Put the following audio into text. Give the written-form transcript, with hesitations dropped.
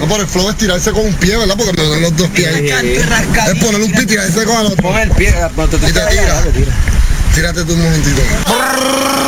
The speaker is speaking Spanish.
por el flow es tirarse con un pie, ¿verdad? Porque poner los dos pies ahí. Es poner un pie y tirarse con el otro. Pon el pie, Y te tira. Tírate tú un momentito.